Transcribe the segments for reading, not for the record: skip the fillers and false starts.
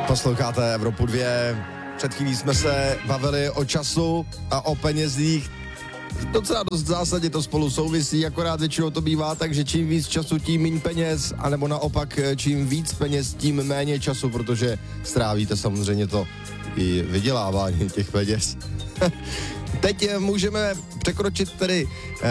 Posloucháte Evropu 2. Před chvílí jsme se bavili o času a o penězích. Docela dost zásadně to spolu souvisí, akorát většinou to bývá tak, že čím víc času, tím méně peněz, anebo naopak čím víc peněz, tím méně času, protože strávíte samozřejmě to i vydělávání těch peněz. Teď můžeme překročit tedy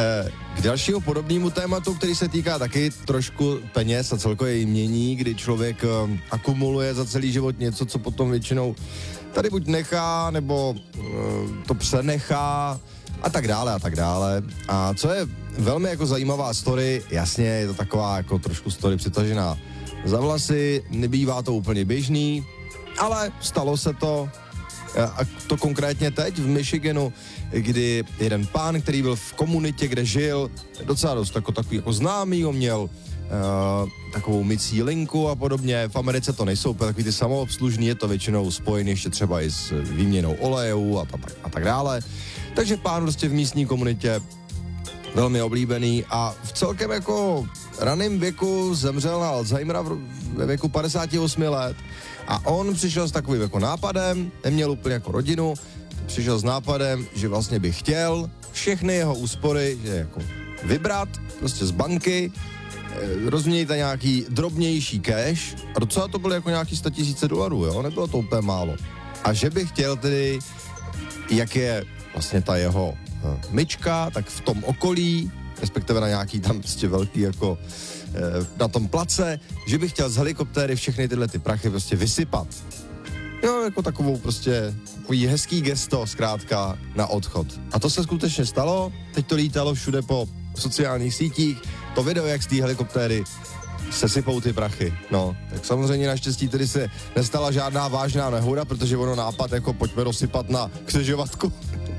k dalšímu podobnému tématu, který se týká taky trošku peněz a celkově jmění, kdy člověk akumuluje za celý život něco, co potom většinou tady buď nechá, nebo to přenechá a tak dále a tak dále. A co je velmi jako zajímavá story, jasně je to taková jako trošku story přitažená za vlasy, nebývá to úplně běžný, ale stalo se to. A to konkrétně teď v Michiganu, kdy jeden pán, který byl v komunitě, kde žil, docela dost takový jako známý, on měl takovou mycí linku a podobně. V Americe to nejsou takový ty samoobslužný, je to většinou spojený ještě třeba i s výměnou olejů a tak dále. Takže pán prostě v místní komunitě velmi oblíbený a v celkem jako raném věku zemřel na Alzheimera ve věku 58 let. A on přišel s takovým jako nápadem, neměl úplně jako rodinu, přišel s nápadem, že vlastně by chtěl všechny jeho úspory, že jako vybrat prostě z banky, rozměnit nějaký drobnější cash a docela to bylo jako nějaký $100,000, jo, nebylo to úplně málo. A že by chtěl tedy, jak je vlastně ta jeho myčka, tak v tom okolí, respektive na nějaký tam prostě velký jako na tom place, že bych chtěl z helikoptéry všechny tyhle ty prachy prostě vysypat. Jo, jako takovou prostě takový hezký gesto zkrátka na odchod. A to se skutečně stalo, teď to lítalo všude po sociálních sítích, to video, jak z té helikoptéry sesypou ty prachy. No, tak samozřejmě naštěstí tedy se nestala žádná vážná nehoda, protože ono nápad jako pojďme rozsypat na křižovatku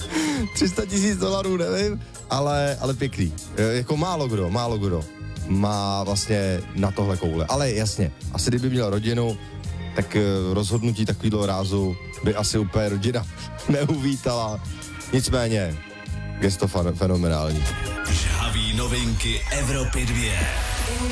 $300,000, nevím, ale pěkný. Jako málo kdo má vlastně na tohle koule. Ale jasně, asi kdyby měl rodinu, tak rozhodnutí takovýhle rázu by asi úplně rodina neuvítala. Nicméně, gesto fenomenální. Žhaví novinky Evropy 2.